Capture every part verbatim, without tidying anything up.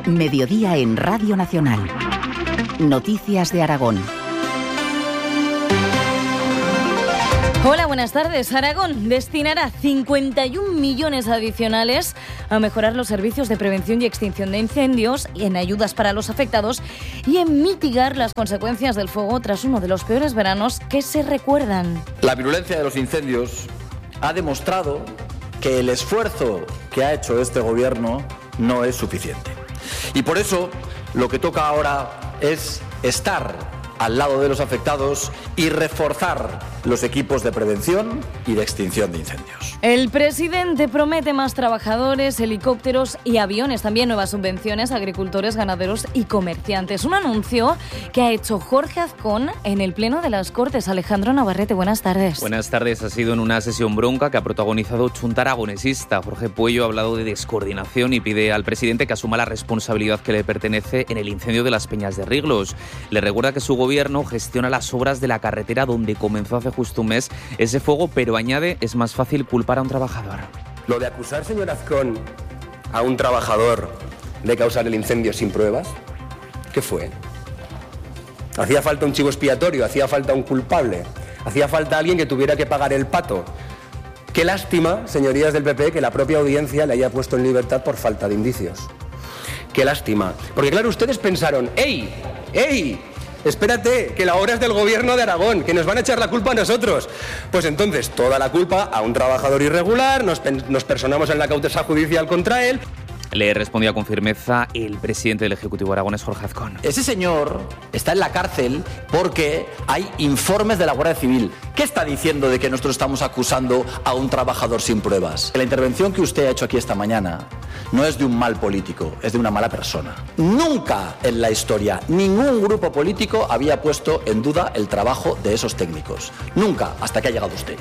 Mediodía en Radio Nacional. Noticias de Aragón. Hola, buenas tardes. Aragón destinará cincuenta y un millones adicionales a mejorar los servicios de prevención y extinción de incendios, y en ayudas para los afectados y en mitigar las consecuencias del fuego tras uno de los peores veranos que se recuerdan. La virulencia de los incendios ha demostrado que el esfuerzo que ha hecho este gobierno no es suficiente. Y por eso lo que toca ahora es estar al lado de los afectados y reforzar los equipos de prevención y de extinción de incendios. El presidente promete más trabajadores, helicópteros y aviones, también nuevas subvenciones a agricultores, ganaderos y comerciantes. Un anuncio que ha hecho Jorge Azcón en el Pleno de las Cortes. Alejandro Navarrete, buenas tardes. Buenas tardes. Ha sido en una sesión bronca que ha protagonizado Chunta Aragonesista. Jorge Puello ha hablado de descoordinación y pide al presidente que asuma la responsabilidad que le pertenece en el incendio de las Peñas de Riglos. Le recuerda que su gobierno gestiona las obras de la carretera donde comenzó hace justo un mes ese fuego, pero añade, es más fácil culpar a un trabajador. Lo de acusar, señor Azcón, a un trabajador de causar el incendio sin pruebas, ¿qué fue? ¿Hacía falta un chivo expiatorio? ¿Hacía falta un culpable? ¿Hacía falta alguien que tuviera que pagar el pato? Qué lástima, señorías del P P, que la propia audiencia le haya puesto en libertad por falta de indicios. Qué lástima. Porque claro, ustedes pensaron, ¡ey! ¡ey! Espérate, que la obra es del gobierno de Aragón, que nos van a echar la culpa a nosotros. Pues entonces, toda la culpa a un trabajador irregular, nos, nos personamos en la causa judicial contra él. Le respondía con firmeza el presidente del Ejecutivo aragonés, Jorge Azcón. Ese señor está en la cárcel porque hay informes de la Guardia Civil. ¿Qué está diciendo de que nosotros estamos acusando a un trabajador sin pruebas? La intervención que usted ha hecho aquí esta mañana no es de un mal político, es de una mala persona. Nunca en la historia ningún grupo político había puesto en duda el trabajo de esos técnicos. Nunca, hasta que ha llegado usted.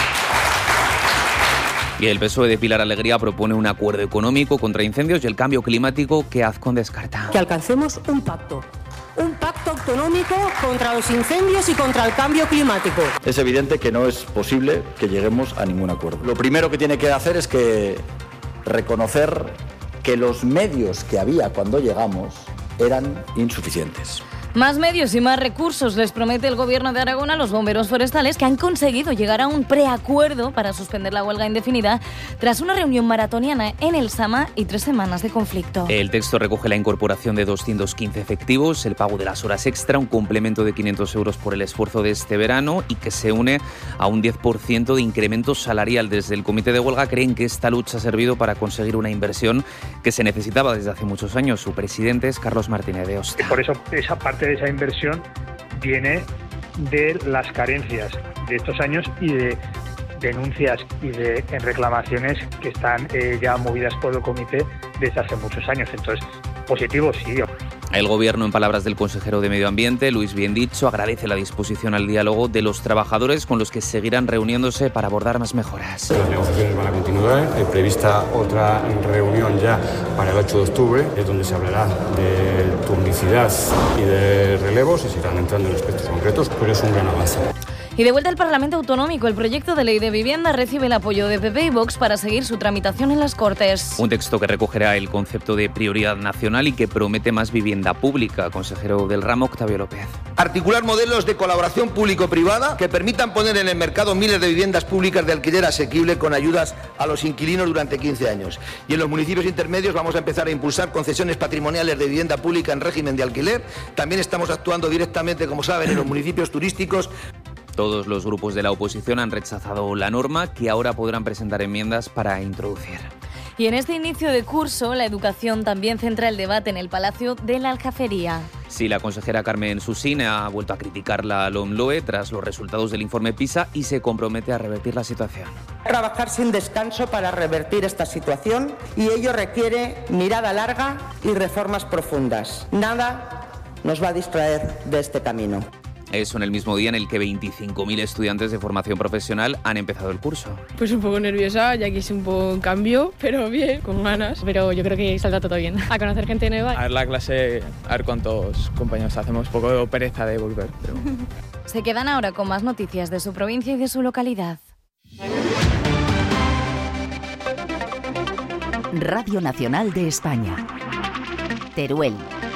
Y el P S O E de Pilar Alegría propone un acuerdo económico contra incendios y el cambio climático que Azcón descarta. Que alcancemos un pacto. Un pacto autonómico contra los incendios y contra el cambio climático. Es evidente que no es posible que lleguemos a ningún acuerdo. Lo primero que tiene que hacer es que reconocer que los medios que había cuando llegamos eran insuficientes. Más medios y más recursos les promete el Gobierno de Aragón a los bomberos forestales, que han conseguido llegar a un preacuerdo para suspender la huelga indefinida tras una reunión maratoniana en el Sama y tres semanas de conflicto. El texto recoge la incorporación de doscientos quince efectivos, el pago de las horas extra, un complemento de quinientos euros por el esfuerzo de este verano y que se une a un diez por ciento de incremento salarial. Desde el Comité de Huelga creen que esta lucha ha servido para conseguir una inversión que se necesitaba desde hace muchos años. Su presidente es Carlos Martínez de Osta. Por eso esa parte de esa inversión viene de las carencias de estos años y de denuncias y de en reclamaciones que están eh, ya movidas por el comité desde hace muchos años. Entonces, positivo sí. El Gobierno, en palabras del consejero de Medio Ambiente, Luis Biendicho, agradece la disposición al diálogo de los trabajadores con los que seguirán reuniéndose para abordar más mejoras. Las negociaciones van a continuar. Hay prevista otra reunión ya para el ocho de octubre, es donde se hablará de turnicidad y de relevos y se irán entrando en aspectos concretos, pero es un gran avance. Y de vuelta al Parlamento Autonómico, el proyecto de ley de vivienda recibe el apoyo de P P y Vox para seguir su tramitación en las Cortes. Un texto que recogerá el concepto de prioridad nacional y que promete más vivienda pública. Consejero del ramo, Octavio López. Articular modelos de colaboración público-privada que permitan poner en el mercado miles de viviendas públicas de alquiler asequible con ayudas a los inquilinos durante quince años. Y en los municipios intermedios vamos a empezar a impulsar concesiones patrimoniales de vivienda pública en régimen de alquiler. También estamos actuando directamente, como saben, en los municipios turísticos. Todos los grupos de la oposición han rechazado la norma, que ahora podrán presentar enmiendas para introducir. Y en este inicio de curso, la educación también centra el debate en el Palacio de la Aljafería. Sí, la consejera Carmen Susín ha vuelto a criticar la LOMLOE tras los resultados del informe PISA y se compromete a revertir la situación. Trabajar sin descanso para revertir esta situación y ello requiere mirada larga y reformas profundas. Nada nos va a distraer de este camino. Eso en el mismo día en el que veinticinco mil estudiantes de formación profesional han empezado el curso. Pues un poco nerviosa, ya que es un poco un cambio, pero bien, con ganas. Pero yo creo que saldrá todo bien. A conocer gente nueva. A ver la clase, a ver cuántos compañeros hacemos. Un poco de pereza de volver. Pero... Se quedan ahora con más noticias de su provincia y de su localidad. Radio Nacional de España. Teruel.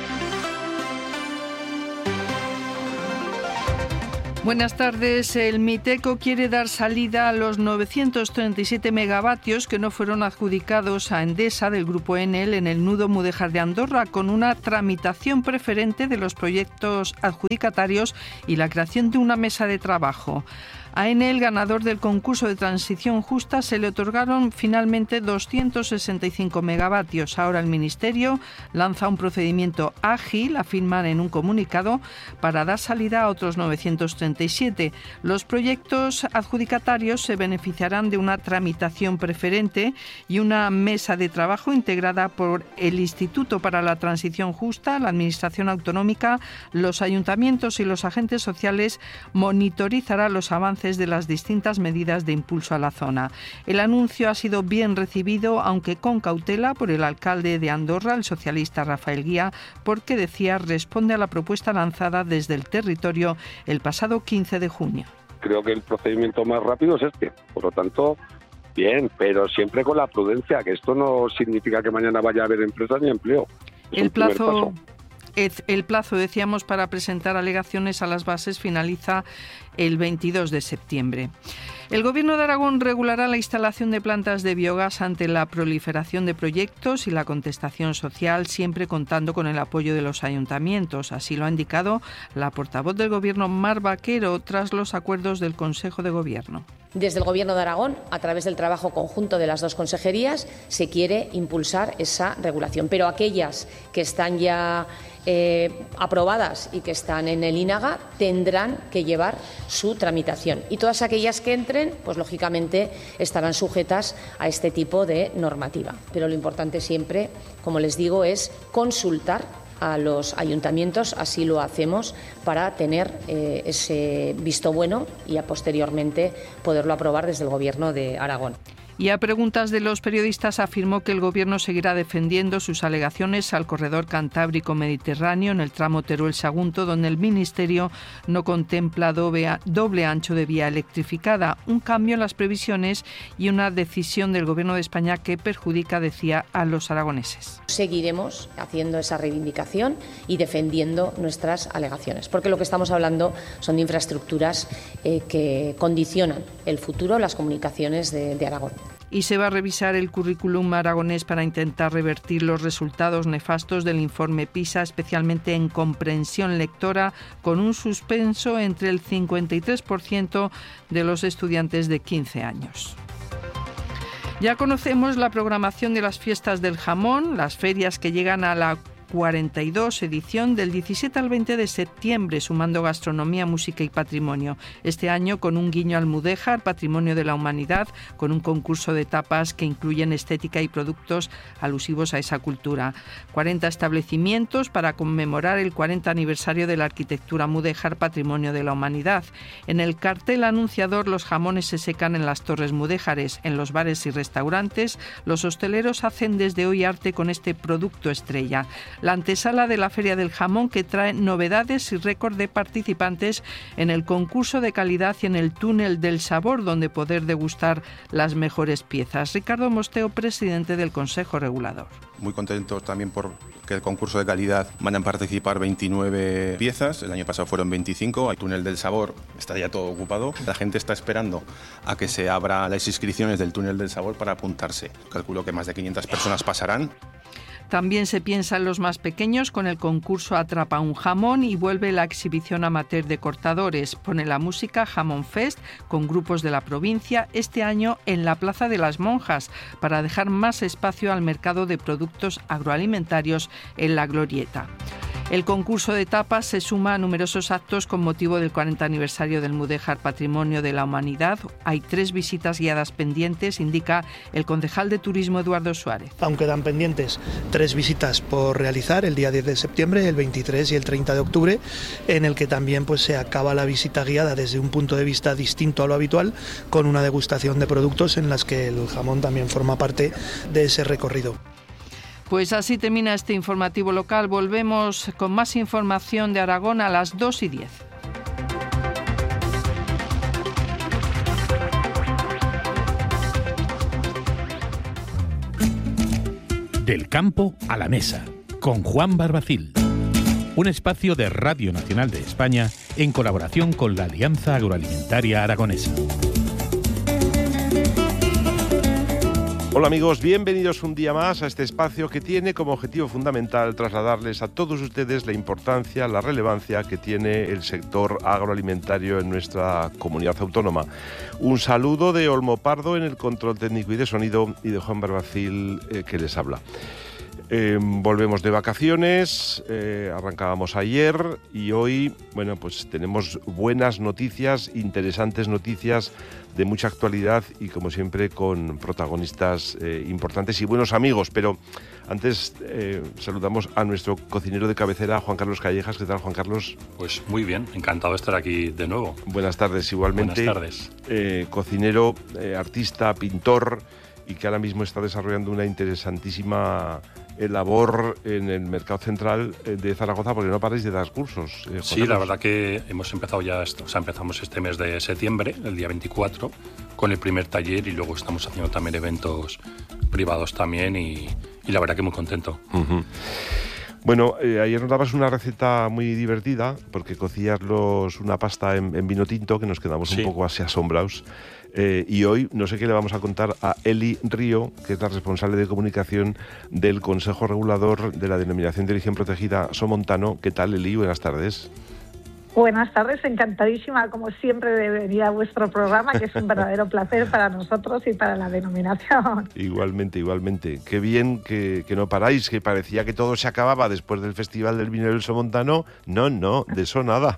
Buenas tardes. El Miteco quiere dar salida a los novecientos treinta y siete megavatios que no fueron adjudicados a Endesa del grupo Enel en el nudo Mudéjar de Andorra, con una tramitación preferente de los proyectos adjudicatarios y la creación de una mesa de trabajo. A Enel, ganador del concurso de transición justa, se le otorgaron finalmente doscientos sesenta y cinco megavatios. Ahora el Ministerio lanza un procedimiento ágil, afirman en un comunicado, para dar salida a otros novecientos treinta y siete. Los proyectos adjudicatarios se beneficiarán de una tramitación preferente y una mesa de trabajo integrada por el Instituto para la Transición Justa, la Administración Autonómica, los ayuntamientos y los agentes sociales. Monitorizará los avances de las distintas medidas de impulso a la zona. El anuncio ha sido bien recibido, aunque con cautela, por el alcalde de Andorra, el socialista Rafael Guía, porque, decía, responde a la propuesta lanzada desde el territorio el pasado quince de junio. Creo que el procedimiento más rápido es este, por lo tanto, bien, pero siempre con la prudencia, que esto no significa que mañana vaya a haber empresas ni empleo. Es el plazo... El plazo, decíamos, para presentar alegaciones a las bases finaliza el veintidós de septiembre. El Gobierno de Aragón regulará la instalación de plantas de biogás ante la proliferación de proyectos y la contestación social, siempre contando con el apoyo de los ayuntamientos. Así lo ha indicado la portavoz del Gobierno, Mar Vaquero, tras los acuerdos del Consejo de Gobierno. Desde el Gobierno de Aragón, a través del trabajo conjunto de las dos consejerías, se quiere impulsar esa regulación. Pero aquellas que están ya eh, aprobadas y que están en el INAGA tendrán que llevar su tramitación. Y todas aquellas que entren, pues lógicamente estarán sujetas a este tipo de normativa. Pero lo importante siempre, como les digo, es consultar a los ayuntamientos, así lo hacemos, para tener eh, ese visto bueno y a posteriormente poderlo aprobar desde el Gobierno de Aragón. Y a preguntas de los periodistas afirmó que el Gobierno seguirá defendiendo sus alegaciones al corredor cantábrico-mediterráneo en el tramo Teruel-Sagunto, donde el Ministerio no contempla doble, doble ancho de vía electrificada, un cambio en las previsiones y una decisión del Gobierno de España que perjudica, decía, a los aragoneses. Seguiremos haciendo esa reivindicación y defendiendo nuestras alegaciones, porque lo que estamos hablando son de infraestructuras eh, que condicionan el futuro, las comunicaciones de, de Aragón. Y se va a revisar el currículum aragonés para intentar revertir los resultados nefastos del informe PISA, especialmente en comprensión lectora, con un suspenso entre el cincuenta y tres por ciento de los estudiantes de quince años. Ya conocemos la programación de las fiestas del jamón, las ferias que llegan a la cuarenta y dos edición del diecisiete al veinte de septiembre, sumando gastronomía, música y patrimonio. Este año con un guiño al Mudéjar, Patrimonio de la Humanidad, con un concurso de tapas que incluyen estética y productos alusivos a esa cultura. cuarenta establecimientos para conmemorar el cuarenta aniversario de la arquitectura Mudéjar, Patrimonio de la Humanidad. En el cartel anunciador, los jamones se secan en las torres mudéjares. En los bares y restaurantes, los hosteleros hacen desde hoy arte con este producto estrella. La antesala de la Feria del Jamón, que trae novedades y récord de participantes en el concurso de calidad y en el túnel del sabor, donde poder degustar las mejores piezas. Ricardo Mosteo, presidente del Consejo Regulador. Muy contentos también por que el concurso de calidad van a participar veintinueve piezas, el año pasado fueron veinticinco, el túnel del sabor está ya todo ocupado, la gente está esperando a que se abra las inscripciones del túnel del sabor para apuntarse. Calculo que más de quinientas personas pasarán. También se piensa en los más pequeños con el concurso Atrapa un jamón y vuelve la exhibición amateur de cortadores. Pone la música Jamón Fest con grupos de la provincia, este año en la Plaza de las Monjas, para dejar más espacio al mercado de productos agroalimentarios en la Glorieta. El concurso de tapas se suma a numerosos actos con motivo del cuarenta aniversario del Mudéjar, Patrimonio de la Humanidad. Hay tres visitas guiadas pendientes, indica el concejal de Turismo Eduardo Suárez. Aún quedan pendientes tres visitas por realizar el día diez de septiembre, el veintitrés y el treinta de octubre, en el que también pues, se acaba la visita guiada desde un punto de vista distinto a lo habitual, con una degustación de productos en las que el jamón también forma parte de ese recorrido. Pues así termina este informativo local. Volvemos con más información de Aragón a las dos y diez. Del campo a la mesa, con Juan Barbacil. Un espacio de Radio Nacional de España en colaboración con la Alianza Agroalimentaria Aragonesa. Hola amigos, bienvenidos un día más a este espacio que tiene como objetivo fundamental trasladarles a todos ustedes la importancia, la relevancia que tiene el sector agroalimentario en nuestra comunidad autónoma. Un saludo de Olmo Pardo en el control técnico y de sonido y de Juan Barbacil eh, que les habla. Eh, volvemos de vacaciones, eh, arrancábamos ayer y hoy, bueno, pues tenemos buenas noticias, interesantes noticias de mucha actualidad y como siempre con protagonistas eh, importantes y buenos amigos. Pero antes eh, saludamos a nuestro cocinero de cabecera, Juan Carlos Callejas. ¿Qué tal, Juan Carlos? Pues muy bien, encantado de estar aquí de nuevo. Buenas tardes, igualmente. Buenas tardes. Eh, cocinero, eh, artista, pintor y que ahora mismo está desarrollando una interesantísima labor en el mercado central de Zaragoza, porque no paráis de dar cursos. Eh, sí, la verdad que hemos empezado ya, esto, o sea, empezamos este mes de septiembre, el día veinticuatro, con el primer taller y luego estamos haciendo también eventos privados también y, y la verdad que muy contento. Uh-huh. Bueno, eh, ayer nos dabas una receta muy divertida, porque cocías los, una pasta en, en vino tinto, que nos quedamos sí. un poco así asombrados. Eh, y hoy no sé qué le vamos a contar a Eli Río, que es la responsable de comunicación del Consejo Regulador de la Denominación de Origen Protegida Somontano. ¿Qué tal, Eli? Buenas tardes. Buenas tardes, encantadísima como siempre de venir a vuestro programa, que es un verdadero placer para nosotros y para la denominación. Igualmente, igualmente. Qué bien que, que no paráis, que parecía que todo se acababa después del Festival del Vino del Somontano. No, no, de eso nada.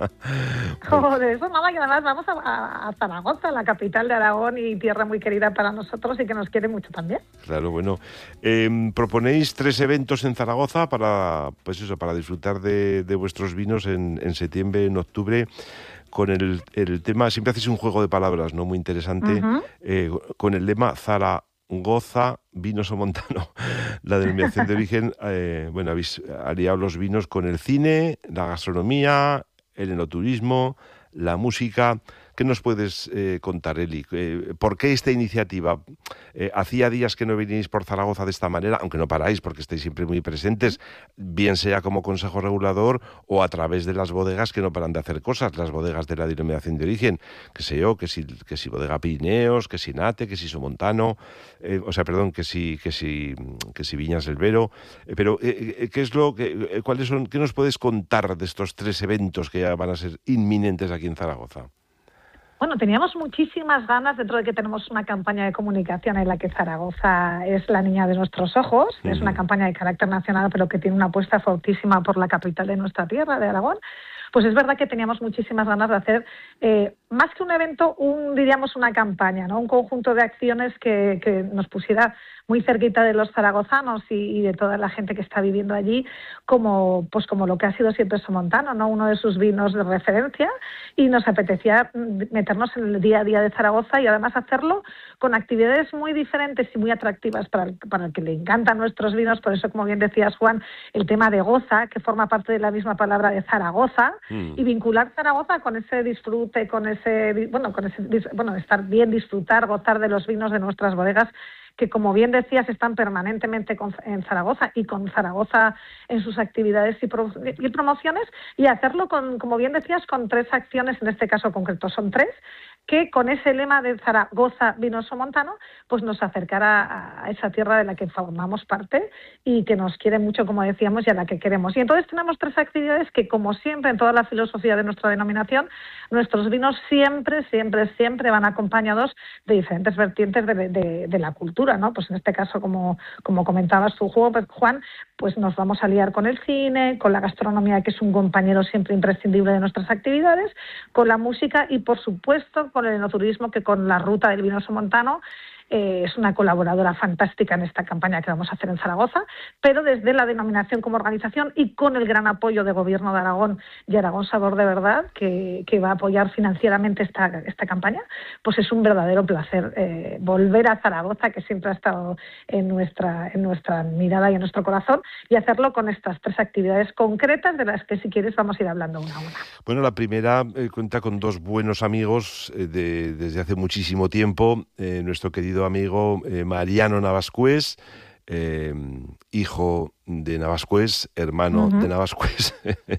Oh, de eso nada, que además vamos a, a Zaragoza, la capital de Aragón y tierra muy querida para nosotros y que nos quiere mucho también. Claro, bueno. Eh, proponéis tres eventos en Zaragoza para, pues eso, para disfrutar de, de vuestros vinos en, en septiembre, en octubre, con el, el tema, siempre hacéis un juego de palabras, ¿no? Muy interesante, uh-huh. eh, con el lema Zaragoza Vino Somontano. La denominación de origen, eh, bueno, habéis aliado los vinos con el cine, la gastronomía, el enoturismo, la música. ¿Qué nos puedes eh, contar, Eli? Eh, ¿Por qué esta iniciativa? Eh, hacía días que no veníais por Zaragoza de esta manera, aunque no paráis porque estáis siempre muy presentes, bien sea como Consejo Regulador o a través de las bodegas que no paran de hacer cosas, las bodegas de la denominación de origen, que sé yo, que si, que si Bodega Pirineos, que si Nate, que si Somontano, eh, o sea, perdón, que si, que si, que si Viñas del Vero. Eh, pero, eh, ¿qué es lo que, eh, cuáles son, qué nos puedes contar de estos tres eventos que ya van a ser inminentes aquí en Zaragoza? Bueno, teníamos muchísimas ganas, dentro de que tenemos una campaña de comunicación en la que Zaragoza es la niña de nuestros ojos, uh-huh. es una campaña de carácter nacional, pero que tiene una apuesta fortísima por la capital de nuestra tierra, de Aragón. Pues es verdad que teníamos muchísimas ganas de hacer, eh, más que un evento, un diríamos una campaña, ¿no? Un conjunto de acciones que, que nos pusiera muy cerquita de los zaragozanos y, y de toda la gente que está viviendo allí, como pues como lo que ha sido siempre Somontano, ¿no? Uno de sus vinos de referencia, y nos apetecía meternos en el día a día de Zaragoza y además hacerlo con actividades muy diferentes y muy atractivas para el, para el que le encantan nuestros vinos. Por eso, como bien decías, Juan, el tema de goza, que forma parte de la misma palabra de Zaragoza, mm. y vincular Zaragoza con ese disfrute, con ese, bueno, con ese, bueno, estar bien, disfrutar, gozar de los vinos de nuestras bodegas, que como bien decías están permanentemente con, en Zaragoza y con Zaragoza en sus actividades y, pro, y promociones, y hacerlo con, como bien decías, con tres acciones, en este caso concreto son tres, que con ese lema de Zaragoza Vino Somontano, pues nos acercará a esa tierra de la que formamos parte y que nos quiere mucho, como decíamos, y a la que queremos. Y entonces tenemos tres actividades que, como siempre, en toda la filosofía de nuestra denominación, nuestros vinos siempre, siempre, siempre van acompañados de diferentes vertientes de, de, de la cultura, ¿no? Pues en este caso, como, como comentabas tú, Juan, pues nos vamos a liar con el cine, con la gastronomía, que es un compañero siempre imprescindible de nuestras actividades, con la música y, por supuesto, con el enoturismo, que con la ruta del vino somontano eh, es una colaboradora fantástica en esta campaña que vamos a hacer en Zaragoza, pero desde la denominación como organización y con el gran apoyo de Gobierno de Aragón y Aragón Sabor de Verdad, que, que va a apoyar financieramente esta, esta campaña, pues es un verdadero placer eh, volver a Zaragoza, que siempre ha estado en nuestra, en nuestra mirada y en nuestro corazón, y hacerlo con estas tres actividades concretas, de las que, si quieres, vamos a ir hablando una a una. Bueno, la primera eh, cuenta con dos buenos amigos eh, de, desde hace muchísimo tiempo, eh, nuestro querido amigo eh, Mariano Navascués eh, hijo de Navascués, hermano uh-huh. de Navascués.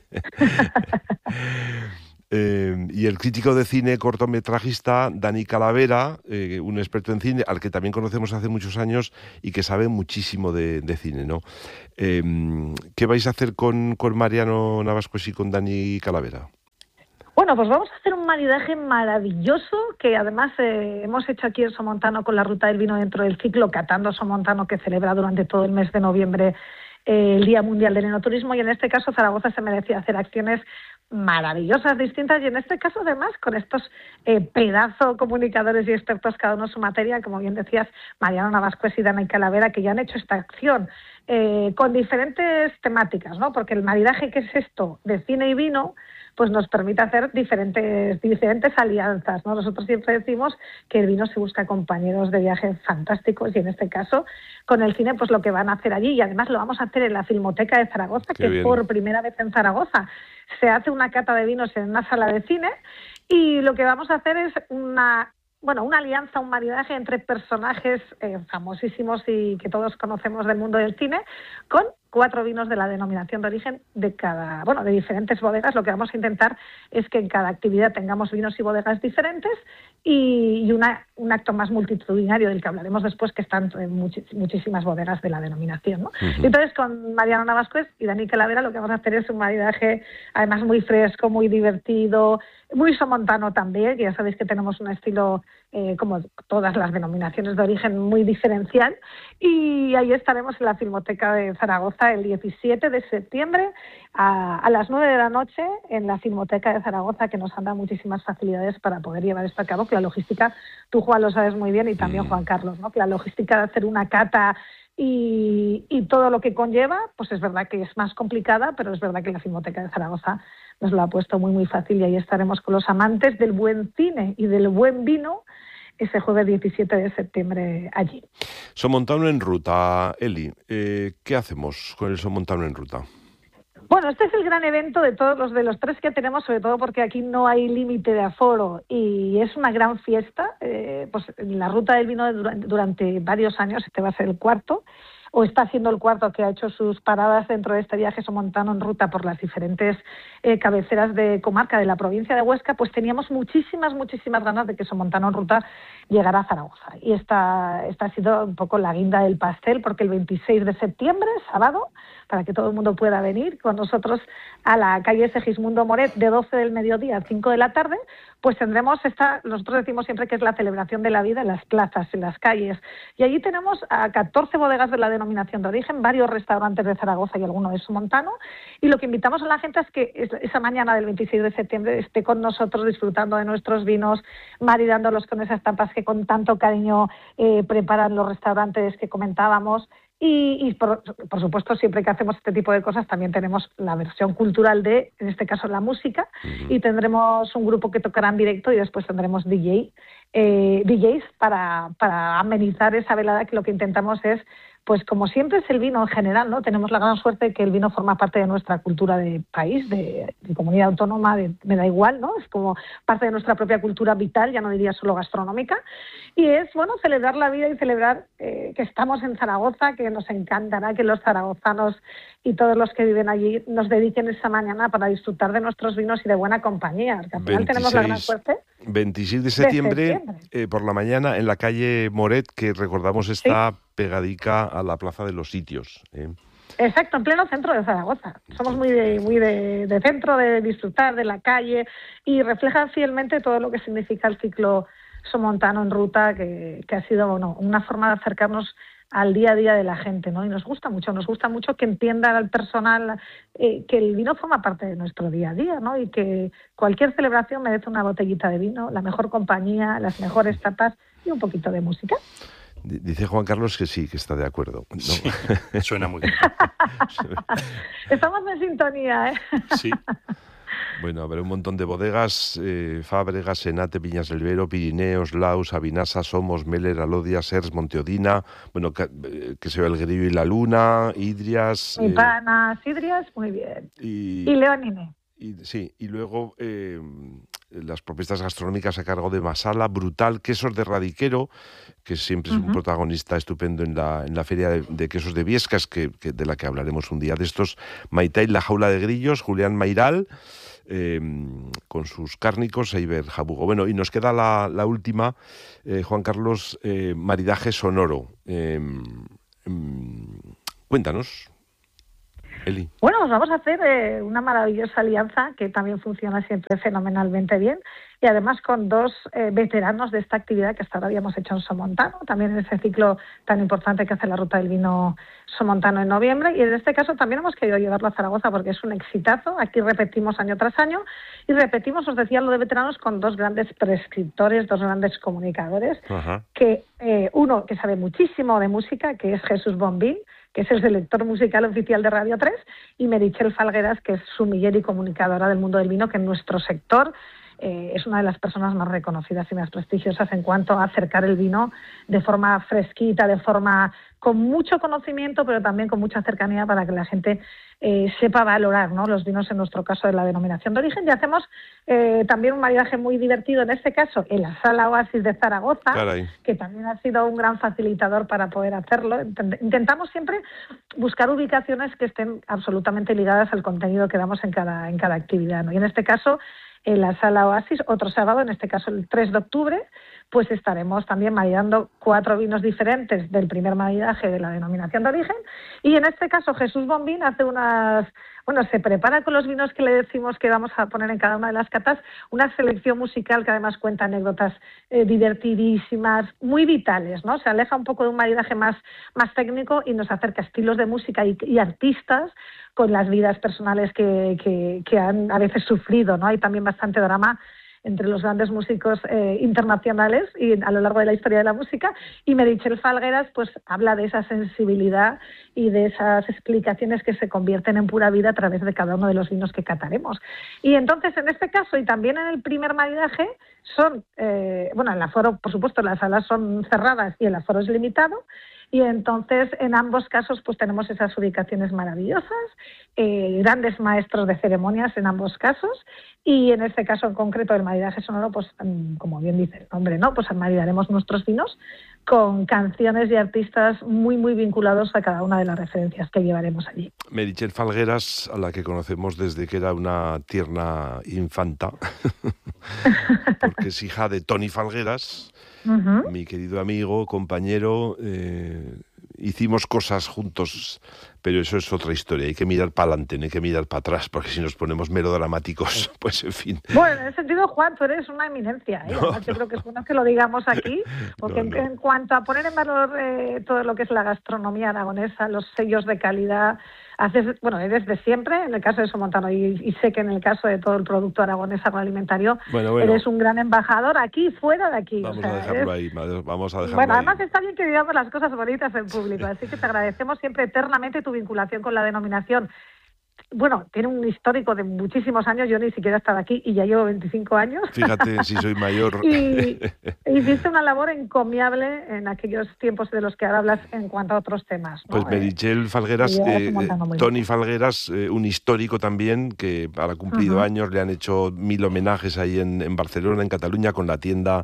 Eh, y el crítico de cine cortometrajista Dani Calavera, eh, un experto en cine, al que también conocemos hace muchos años y que sabe muchísimo de, de cine, ¿no? Eh, ¿Qué vais a hacer con, con Mariano Navascués y con Dani Calavera? Bueno, pues vamos a hacer un maridaje maravilloso que además eh, hemos hecho aquí en Somontano con la Ruta del Vino dentro del ciclo Catando Somontano, que celebra durante todo el mes de noviembre eh, el Día Mundial del Enoturismo, y en este caso Zaragoza se merecía hacer acciones maravillosas, distintas, y en este caso además con estos eh, pedazo comunicadores y expertos cada uno en su materia, como bien decías, Mariano Navascués y Dani Calavera, que ya han hecho esta acción eh, con diferentes temáticas, ¿no? Porque el maridaje, que es esto de cine y vino, pues nos permite hacer diferentes diferentes alianzas, ¿no? Nosotros siempre decimos que el vino se busca compañeros de viaje fantásticos, y en este caso con el cine pues lo que van a hacer allí, y además lo vamos a hacer en la Filmoteca de Zaragoza, Qué que bien. Por primera vez en Zaragoza se hace una cata de vinos en una sala de cine, y lo que vamos a hacer es una bueno, una alianza, un maridaje entre personajes eh, famosísimos y que todos conocemos del mundo del cine, con cuatro vinos de la denominación de origen de cada, bueno, de diferentes bodegas. Lo que vamos a intentar es que en cada actividad tengamos vinos y bodegas diferentes, y, y una, un acto más multitudinario del que hablaremos después, que están en much, muchísimas bodegas de la denominación, ¿no? Uh-huh. Entonces, con Mariano Navascués y Dani Calavera lo que vamos a hacer es un maridaje además muy fresco, muy divertido, muy somontano también, que ya sabéis que tenemos un estilo, eh, como todas las denominaciones de origen, muy diferencial, y ahí estaremos en la Filmoteca de Zaragoza el diecisiete de septiembre a, a las nueve de la noche en la Filmoteca de Zaragoza, que nos han dado muchísimas facilidades para poder llevar esto a cabo, que la logística, tú Juan lo sabes muy bien, y también Juan Carlos, ¿no? Que la logística de hacer una cata y, y todo lo que conlleva, pues es verdad que es más complicada, pero es verdad que la Filmoteca de Zaragoza nos lo ha puesto muy muy fácil, y ahí estaremos con los amantes del buen cine y del buen vino ese jueves diecisiete de septiembre allí. Somontano en Ruta, Eli, eh, ¿qué hacemos con el Somontano en Ruta? Bueno, este es el gran evento de todos los de los tres que tenemos, sobre todo porque aquí no hay límite de aforo y es una gran fiesta. Eh, pues la Ruta del Vino durante, durante varios años, este va a ser el cuarto, o está siendo el cuarto, que ha hecho sus paradas dentro de este viaje Somontano en Ruta por las diferentes eh, cabeceras de comarca de la provincia de Huesca. Pues teníamos muchísimas, muchísimas ganas de que Somontano en Ruta llegara a Zaragoza. Y esta, esta ha sido un poco la guinda del pastel, porque el veintiséis de septiembre, sábado, para que todo el mundo pueda venir con nosotros a la calle Segismundo Moret de doce del mediodía a cinco de la tarde, pues tendremos esta, nosotros decimos siempre que es la celebración de la vida en las plazas, en las calles. Y allí tenemos a catorce bodegas de la denominación de origen, varios restaurantes de Zaragoza y alguno de Somontano, y lo que invitamos a la gente es que esa mañana del veintiséis de septiembre esté con nosotros disfrutando de nuestros vinos, maridándolos con esas tapas que con tanto cariño eh, preparan los restaurantes que comentábamos. Y, y por, por supuesto, siempre que hacemos este tipo de cosas también tenemos la versión cultural de, en este caso, la música, uh-huh. y tendremos un grupo que tocará en directo, y después tendremos D J, eh, D Js para, para amenizar esa velada, que lo que intentamos es, pues como siempre es el vino en general, ¿no? Tenemos la gran suerte de que el vino forma parte de nuestra cultura de país, de, de comunidad autónoma, de, me da igual, ¿no? Es como parte de nuestra propia cultura vital, ya no diría solo gastronómica, y es, bueno, celebrar la vida y celebrar eh, que estamos en Zaragoza, que nos encantará que los zaragozanos y todos los que viven allí nos dediquen esa mañana para disfrutar de nuestros vinos y de buena compañía, que al final veintiséis, tenemos la gran suerte. veintiséis de septiembre, de septiembre. Eh, por la mañana, en la calle Moret, que recordamos está... ¿Sí? Pegadica a la Plaza de los Sitios. ¿eh? Exacto, en pleno centro de Zaragoza. Somos muy de, muy de, de centro, de disfrutar de la calle, y refleja fielmente todo lo que significa el ciclo Somontano en Ruta, que, que ha sido bueno, una forma de acercarnos al día a día de la gente, ¿no? Y nos gusta mucho, nos gusta mucho que entienda al personal eh, que el vino forma parte de nuestro día a día, ¿no? Y que cualquier celebración merece una botellita de vino, la mejor compañía, las mejores tapas y un poquito de música. Dice Juan Carlos que sí, que está de acuerdo. ¿No? Sí, suena muy bien. Estamos en sintonía, ¿eh? Sí. Bueno, habrá un montón de bodegas, eh, Fábregas, Senate, Viñas del Vero, Pirineos, Laus, Avinasa, Somos, Meller, Alodia, Sers, Monteodina, bueno, que, que se ve el Grillo y la Luna, Idrias... Mi pana, eh, Idrias, muy bien. Y, y Leonine. Y, sí, y luego... Eh, las propuestas gastronómicas a cargo de Masala, Brutal, quesos de Radiquero, que siempre es uh-huh. un protagonista estupendo en la, en la feria de, de quesos de Viescas, que, que de la que hablaremos un día de estos, Maitai, La Jaula de Grillos, Julián Mairal, eh, con sus cárnicos, Eiber Jabugo. Bueno, y nos queda la, la última, eh, Juan Carlos, eh, maridaje sonoro. Eh, eh, cuéntanos. Eli. Bueno, pues vamos a hacer eh, una maravillosa alianza que también funciona siempre fenomenalmente bien y además con dos eh, veteranos de esta actividad que hasta ahora habíamos hecho en Somontano, también en ese ciclo tan importante que hace la Ruta del Vino Somontano en noviembre, y en este caso también hemos querido llevarlo a Zaragoza porque es un exitazo. Aquí repetimos año tras año y repetimos, os decía, lo de veteranos con dos grandes prescriptores, dos grandes comunicadores, Ajá. que eh, uno que sabe muchísimo de música, que es Jesús Bombín, que es el selector musical oficial de Radio tres, y Meritxell Falgueras, que es sumiller y comunicadora del mundo del vino, que en nuestro sector eh, es una de las personas más reconocidas y más prestigiosas en cuanto a acercar el vino de forma fresquita, de forma con mucho conocimiento, pero también con mucha cercanía para que la gente eh, sepa valorar, ¿no?, los vinos, en nuestro caso de la denominación de origen. Y hacemos eh, también un maridaje muy divertido, en este caso en la Sala Oasis de Zaragoza, Caray. que también ha sido un gran facilitador para poder hacerlo. Intentamos siempre buscar ubicaciones que estén absolutamente ligadas al contenido que damos en cada, en cada actividad, ¿no? Y en este caso, en la Sala Oasis, otro sábado, en este caso el tres de octubre, pues estaremos también maridando cuatro vinos diferentes del primer maridaje de la denominación de origen, y en este caso Jesús Bombín hace unas, bueno, se prepara con los vinos que le decimos que vamos a poner en cada una de las catas, una selección musical que además cuenta anécdotas eh, divertidísimas, muy vitales, ¿no? Se aleja un poco de un maridaje más, más técnico y nos acerca estilos de música y, y artistas con las vidas personales que, que, que han a veces sufrido, ¿no? Hay también bastante drama entre los grandes músicos eh, internacionales y a lo largo de la historia de la música, y Meritxell Falgueras pues habla de esa sensibilidad y de esas explicaciones que se convierten en pura vida a través de cada uno de los vinos que cataremos. Y entonces, en este caso, y también en el primer maridaje, son, eh, bueno, el aforo, por supuesto, las salas son cerradas y el aforo es limitado, y entonces en ambos casos pues tenemos esas ubicaciones maravillosas, eh, grandes maestros de ceremonias en ambos casos, y en este caso en concreto del maridaje sonoro, pues como bien dice el nombre, ¿no?, pues maridaremos nuestros vinos con canciones y artistas muy muy vinculados a cada una de las referencias que llevaremos allí. Meritxell Falgueras, a la que conocemos desde que era una tierna infanta, porque es hija de Toni Falgueras, uh-huh. mi querido amigo, compañero. Eh, hicimos cosas juntos, pero eso es otra historia. Hay que mirar para adelante, no hay que mirar para atrás, porque si nos ponemos melodramáticos, pues en fin. Bueno, en ese sentido, Juan, tú eres una eminencia, ¿eh? No, no. Yo creo que es bueno que lo digamos aquí, porque no, no. En, en cuanto a poner en valor eh, todo lo que es la gastronomía aragonesa, los sellos de calidad, haces, bueno, desde siempre, en el caso de Somontano, y, y sé que en el caso de todo el producto aragonés agroalimentario, bueno, bueno. eres un gran embajador aquí, fuera de aquí. Vamos o sea, a dejarlo eres... ahí, vamos a dejarlo Bueno, ahí. además está bien que digamos las cosas bonitas en público, así que te agradecemos siempre eternamente tu vinculación con la denominación. Bueno, tiene un histórico de muchísimos años, yo ni siquiera he estado aquí y ya llevo veinticinco años. Fíjate, si soy mayor. Y hiciste una labor encomiable en aquellos tiempos de los que ahora hablas en cuanto a otros temas, ¿no? Pues Meritxell Falgueras, eh, Toni Falgueras, eh, un histórico también, que ha cumplido uh-huh. años, le han hecho mil homenajes ahí en, en Barcelona, en Cataluña, con la tienda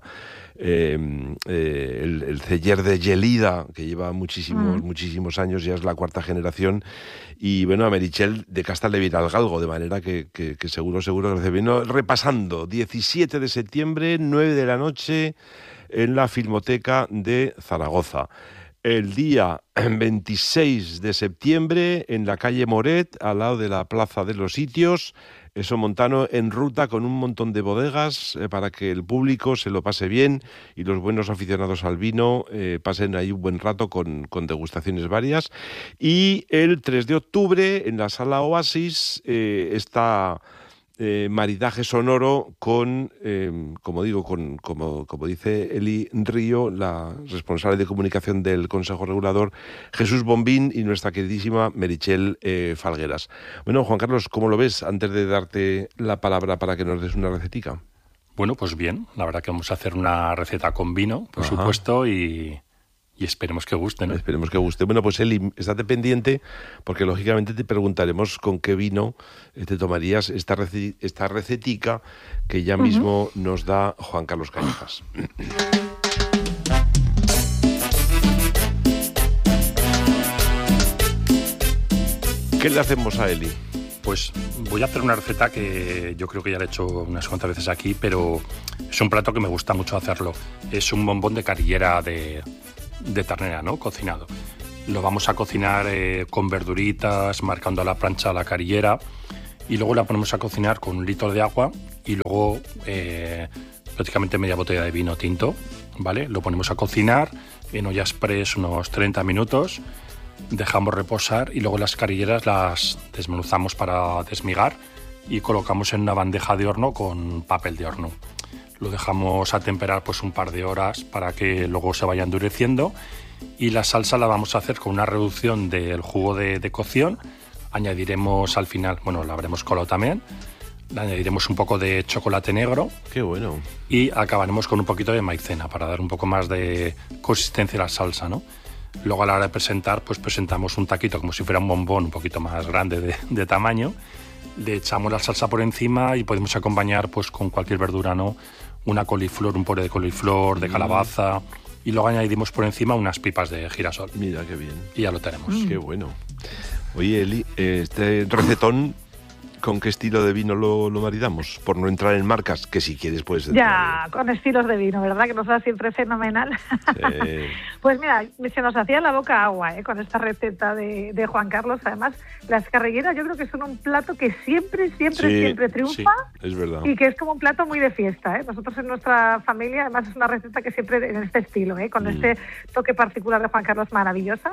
eh, eh, el, el celler de Gelida, que lleva muchísimos, uh-huh. muchísimos años, ya es la cuarta generación, y bueno, a Meritxell de Castal de Viralgalgo, de manera que, que, que seguro, seguro que se vino repasando. diecisiete de septiembre, nueve de la noche, en la Filmoteca de Zaragoza. El día veintiséis de septiembre, en la calle Moret, al lado de la Plaza de los Sitios, Somontano en ruta con un montón de bodegas eh, para que el público se lo pase bien y los buenos aficionados al vino eh, pasen ahí un buen rato con, con degustaciones varias. Y el tres de octubre, en la Sala Oasis, eh, está... Eh, maridaje sonoro con, eh, como digo, con como, como dice Eli Río, la responsable de comunicación del Consejo Regulador, Jesús Bombín, y nuestra queridísima Meritxell eh, Falgueras. Bueno, Juan Carlos, ¿cómo lo ves? Antes de darte la palabra para que nos des una recetica. Bueno, pues bien, la verdad que vamos a hacer una receta con vino, por Ajá. supuesto, y, y esperemos que guste, ¿no? Esperemos que guste. Bueno, pues Eli, estate pendiente, porque lógicamente te preguntaremos con qué vino te tomarías esta, rec- esta recetica que ya uh-huh. mismo nos da Juan Carlos Callejas. ¿Qué le hacemos a Eli? Pues voy a hacer una receta que yo creo que ya la he hecho unas cuantas veces aquí, pero es un plato que me gusta mucho hacerlo. Es un bombón de carillera de, de ternera, ¿no? Cocinado. Lo vamos a cocinar eh, con verduritas, marcando a la plancha la carillera, y luego la ponemos a cocinar con un litro de agua y luego eh, prácticamente media botella de vino tinto, ¿vale? Lo ponemos a cocinar en olla express unos treinta minutos. Dejamos reposar y luego las carilleras las desmenuzamos para desmigar y colocamos en una bandeja de horno con papel de horno. Lo dejamos a temperar pues un par de horas para que luego se vaya endureciendo, y la salsa la vamos a hacer con una reducción del jugo de, de cocción. Añadiremos al final, bueno, la habremos colado también, le añadiremos un poco de chocolate negro. ¡Qué bueno! Y acabaremos con un poquito de maicena para dar un poco más de consistencia a la salsa, ¿no? Luego a la hora de presentar, pues presentamos un taquito como si fuera un bombón un poquito más grande de, de tamaño. Le echamos la salsa por encima y podemos acompañar pues con cualquier verdura, ¿no? Una coliflor, un puré de coliflor, de calabaza, y luego añadimos por encima unas pipas de girasol. Mira qué bien. Y ya lo tenemos. Mm. Qué bueno. Oye, Eli, este recetón, ¿con qué estilo de vino lo, lo maridamos? Por no entrar en marcas, que si quieres puedes entrar. Ya, con estilos de vino, ¿verdad? Que nos da siempre fenomenal. Sí. Pues mira, se nos hacía la boca agua, ¿eh? Con esta receta de, de Juan Carlos. Además, las carrilleras yo creo que son un plato que siempre, siempre, sí, siempre triunfa. Sí, es verdad. Y que es como un plato muy de fiesta, ¿eh? Nosotros en nuestra familia, además es una receta que siempre en este estilo, ¿eh? Con mm. este toque particular de Juan Carlos, maravillosa.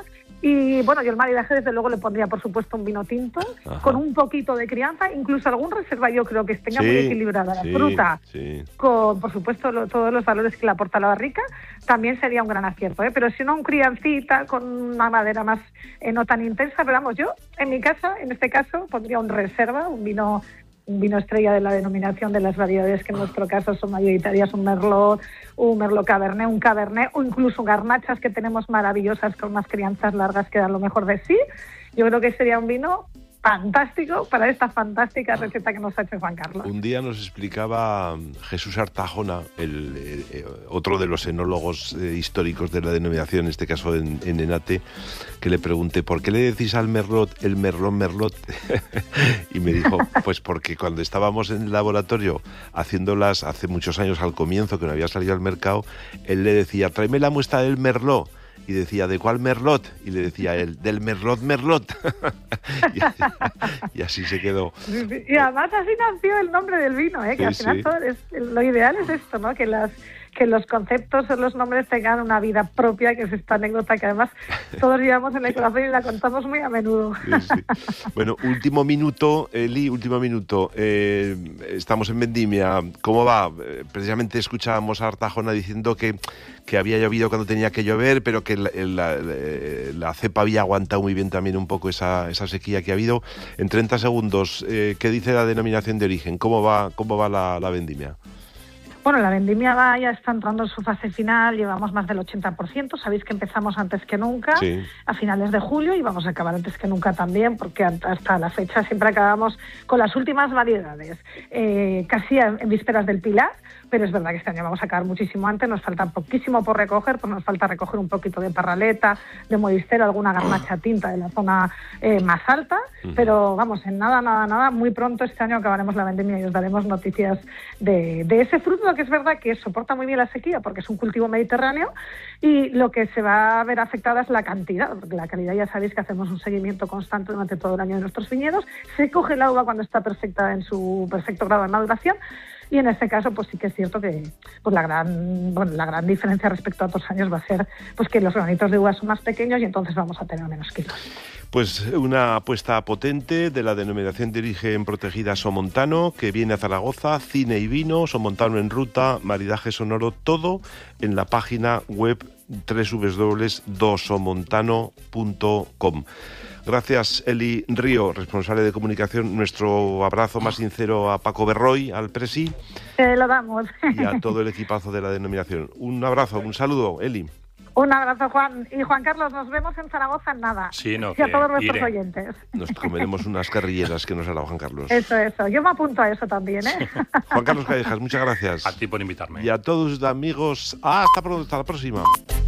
Y bueno, yo el maridaje desde luego le pondría por supuesto un vino tinto, ajá, con un poquito de crianza, incluso algún reserva yo creo que tenga sí, muy equilibrada la sí, fruta, sí. con por supuesto lo, todos los valores que le aporta la barrica, también sería un gran acierto, ¿eh? Pero si no, un criancita con una madera más eh, no tan intensa, pero vamos, yo en mi casa, en este caso, pondría un reserva, un vino un vino estrella de la denominación de las variedades que en nuestro caso son mayoritarias, un merlot, un merlot cabernet, un cabernet o incluso garnachas que tenemos maravillosas con unas crianzas largas que dan lo mejor de sí. Yo creo que sería un vino fantástico para esta fantástica receta que nos ha hecho Juan Carlos. Un día nos explicaba Jesús Artajona, el, el, el, otro de los enólogos eh, históricos de la denominación, en este caso en, en Enate, que le pregunté, ¿por qué le decís al merlot el merlot merlot? Y me dijo, pues porque cuando estábamos en el laboratorio haciéndolas hace muchos años al comienzo, que no había salido al mercado, él le decía, tráeme la muestra del merlot. Y decía, ¿de cuál merlot? Y le decía él, del merlot merlot. y, así, y así se quedó. Y además así nació el nombre del vino, ¿eh? Que sí, al final sí. todo es, lo ideal es esto, ¿no? Que las que los conceptos o los nombres tengan una vida propia, que es esta anécdota que además todos llevamos en el corazón y la contamos muy a menudo. Sí, sí. Bueno, último minuto, Eli, último minuto. Eh, estamos en Vendimia. ¿Cómo va? Eh, precisamente escuchábamos a Artajona diciendo que, que había llovido cuando tenía que llover, pero que la, la, la cepa había aguantado muy bien también un poco esa, esa sequía que ha habido. En treinta segundos, eh, ¿qué dice la denominación de origen? ¿Cómo va, cómo va la, la vendimia? Bueno, la vendimia va, ya está entrando en su fase final, llevamos más del ochenta por ciento, sabéis que empezamos antes que nunca, sí. a finales de julio, y vamos a acabar antes que nunca también, porque hasta la fecha siempre acabamos con las últimas variedades, eh, casi en vísperas del Pilar, pero es verdad que este año vamos a acabar muchísimo antes, nos falta poquísimo por recoger, pues nos falta recoger un poquito de parraleta, de moristero, alguna garnacha tinta de la zona eh, más alta, uh-huh. pero vamos, en nada, nada, nada, muy pronto este año acabaremos la vendimia y os daremos noticias de, de ese fruto, que es verdad que soporta muy bien la sequía porque es un cultivo mediterráneo, y lo que se va a ver afectada es la cantidad, porque la calidad ya sabéis que hacemos un seguimiento constante durante todo el año de nuestros viñedos, se coge la uva cuando está perfecta en su perfecto grado de maduración, y en este caso pues sí que es cierto que pues la gran bueno la gran diferencia respecto a otros años va a ser pues que los granitos de uva son más pequeños y entonces vamos a tener menos kilos. Pues una apuesta potente de la denominación de origen protegida Somontano, que viene a Zaragoza, cine y vino, Somontano en ruta, maridaje sonoro, todo en la página web doble u doble u doble u punto dos somontano punto com. Gracias, Eli Río, responsable de comunicación. Nuestro abrazo más sincero a Paco Berroy, al presi. Te lo damos. Y a todo el equipazo de la denominación. Un abrazo, un saludo, Eli. Un abrazo, Juan. Y Juan Carlos, nos vemos en Zaragoza en nada. Sí, no, y a todos nuestros iré. oyentes. Nos comeremos unas carrilleras que nos hará Juan Carlos. Eso, eso. Yo me apunto a eso también, ¿eh? Juan Carlos Callejas, muchas gracias. A ti por invitarme. Y a todos amigos. Ah, hasta pronto, hasta la próxima.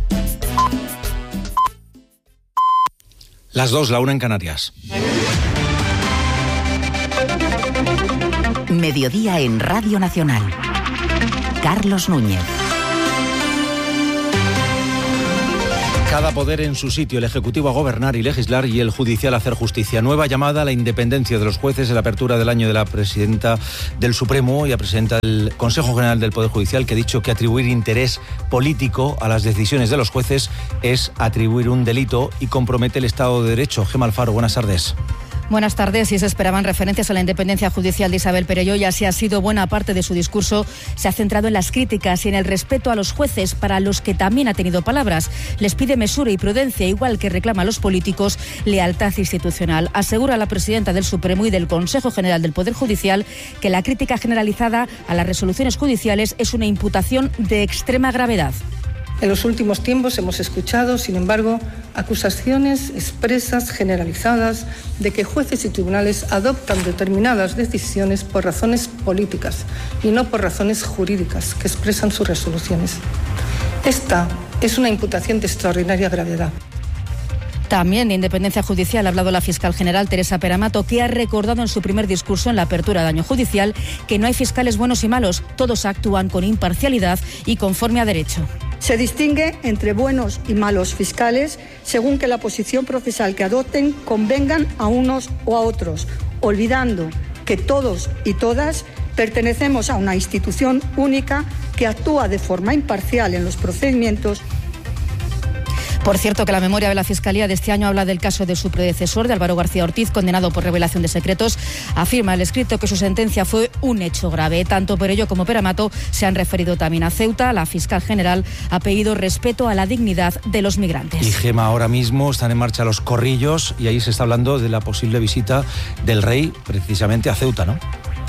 Las dos, la una en Canarias. Mediodía en Radio Nacional. Carlos Núñez. Cada poder en su sitio, el Ejecutivo a gobernar y legislar y el Judicial a hacer justicia. Nueva llamada a la independencia de los jueces en la apertura del año de la presidenta del Supremo y la presidenta del Consejo General del Poder Judicial, que ha dicho que atribuir interés político a las decisiones de los jueces es atribuir un delito y compromete el Estado de Derecho. Gemma Alfaro, buenas tardes. Buenas tardes. Si se esperaban referencias a la independencia judicial de Isabel Perelló, y así ha sido, buena parte de su discurso se ha centrado en las críticas y en el respeto a los jueces, para los que también ha tenido palabras. Les pide mesura y prudencia, igual que reclama a los políticos lealtad institucional. Asegura la presidenta del Supremo y del Consejo General del Poder Judicial que la crítica generalizada a las resoluciones judiciales es una imputación de extrema gravedad. En los últimos tiempos hemos escuchado, sin embargo, acusaciones expresas, generalizadas, de que jueces y tribunales adoptan determinadas decisiones por razones políticas y no por razones jurídicas que expresan sus resoluciones. Esta es una imputación de extraordinaria gravedad. También de independencia judicial ha hablado la fiscal general Teresa Peramato, que ha recordado en su primer discurso en la apertura del año judicial que no hay fiscales buenos y malos, todos actúan con imparcialidad y conforme a derecho. Se distingue entre buenos y malos fiscales según que la posición procesal que adopten convengan a unos o a otros, olvidando que todos y todas pertenecemos a una institución única que actúa de forma imparcial en los procedimientos. Por cierto, que la memoria de la Fiscalía de este año habla del caso de su predecesor, de Álvaro García Ortiz, condenado por revelación de secretos. Afirma el escrito que su sentencia fue un hecho grave. Tanto Perelló como Peramato se han referido también a Ceuta. La fiscal general ha pedido respeto a la dignidad de los migrantes. Y Gema, ahora mismo están en marcha los corrillos y ahí se está hablando de la posible visita del rey precisamente a Ceuta, ¿no?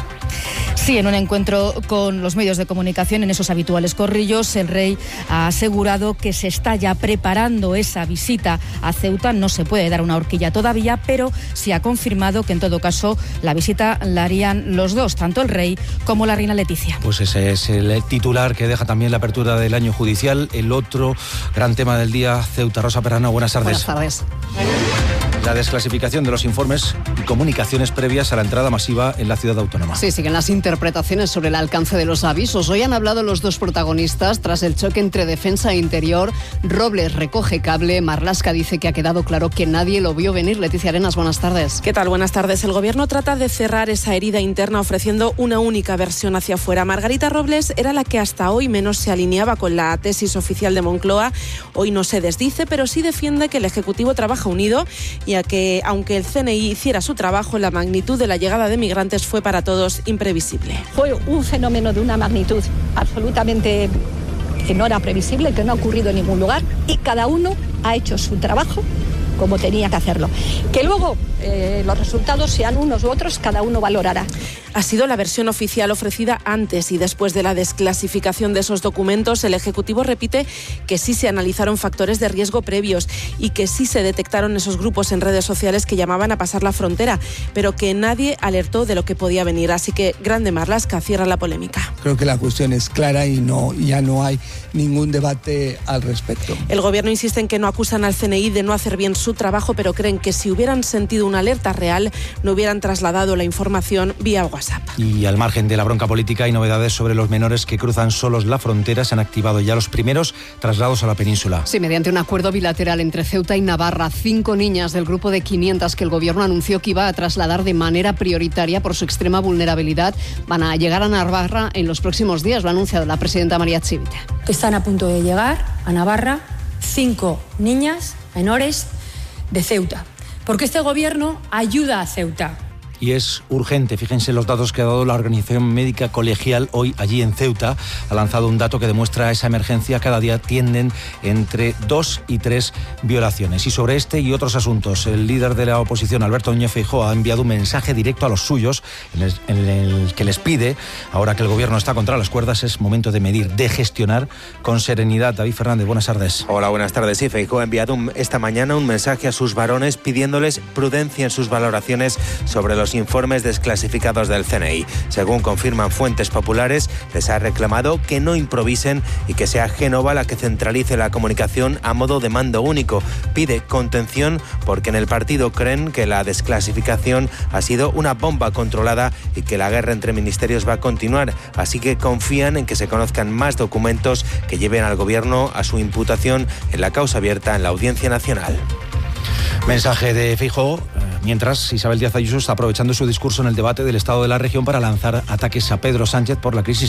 Sí, en un encuentro con los medios de comunicación en esos habituales corrillos, el rey ha asegurado que se está ya preparando esa visita a Ceuta. No se puede dar una horquilla todavía, pero sí ha confirmado que en todo caso la visita la harían los dos, tanto el rey como la reina Leticia. Pues ese es el titular que deja también la apertura del año judicial. El otro gran tema del día, Ceuta. Rosa Perrano, buenas tardes. Buenas tardes. La desclasificación de los informes y comunicaciones previas a la entrada masiva en la ciudad autónoma. Sí, siguen las interpretaciones sobre el alcance de los avisos. Hoy han hablado los dos protagonistas tras el choque entre defensa e interior. Robles recoge cable, Marlaska dice que ha quedado claro que nadie lo vio venir. Leticia Arenas, buenas tardes. ¿Qué tal? Buenas tardes. El Gobierno trata de cerrar esa herida interna ofreciendo una única versión hacia afuera. Margarita Robles era la que hasta hoy menos se alineaba con la tesis oficial de Moncloa. Hoy no se desdice, pero sí defiende que el Ejecutivo trabaja unido y a que, aunque el C N I hiciera su trabajo, la magnitud de la llegada de migrantes fue para todos imprevisible. Fue un fenómeno de una magnitud absolutamente que no era previsible, que no ha ocurrido en ningún lugar, y cada uno ha hecho su trabajo como tenía que hacerlo. Que luego eh, los resultados sean unos u otros, cada uno valorará. Ha sido la versión oficial ofrecida antes y después de la desclasificación de esos documentos. El Ejecutivo repite que sí se analizaron factores de riesgo previos y que sí se detectaron esos grupos en redes sociales que llamaban a pasar la frontera, pero que nadie alertó de lo que podía venir. Así que Grande Marlaska cierra la polémica. Creo que la cuestión es clara y no, ya no hay ningún debate al respecto. El Gobierno insiste en que no acusan al C N I de no hacer bien su trabajo, pero creen que si hubieran sentido una alerta real, no hubieran trasladado la información vía WhatsApp. Y al margen de la bronca política, hay novedades sobre los menores que cruzan solos la frontera. Se han activado ya los primeros traslados a la península. Sí, mediante un acuerdo bilateral entre Ceuta y Navarra, cinco niñas del grupo de quinientas que el Gobierno anunció que iba a trasladar de manera prioritaria por su extrema vulnerabilidad van a llegar a Navarra en los próximos días. Lo ha anunciado la presidenta María Chivite. Están a punto de llegar a Navarra cinco niñas menores de Ceuta, porque este Gobierno ayuda a Ceuta. y es urgente. Fíjense los datos que ha dado la Organización Médica Colegial hoy allí en Ceuta. Ha lanzado un dato que demuestra esa emergencia. Cada día tienden entre dos y tres violaciones. Y sobre este y otros asuntos, el líder de la oposición, Alberto Núñez Feijóo, ha enviado un mensaje directo a los suyos en el, en el que les pide, ahora que el gobierno está contra las cuerdas, es momento de medir, de gestionar con serenidad. David Fernández, buenas tardes. Hola, buenas tardes. Sí, Feijóo ha enviado un, esta mañana un mensaje a sus varones pidiéndoles prudencia en sus valoraciones sobre los informes desclasificados del C N I. Según confirman fuentes populares, les ha reclamado que no improvisen y que sea Génova la que centralice la comunicación a modo de mando único. Pide contención porque en el partido creen que la desclasificación ha sido una bomba controlada y que la guerra entre ministerios va a continuar. Así que confían en que se conozcan más documentos que lleven al gobierno a su imputación en la causa abierta en la Audiencia Nacional. Mensaje de Feijóo, mientras Isabel Díaz Ayuso está aprovechando su discurso en el debate del Estado de la Región para lanzar ataques a Pedro Sánchez por la crisis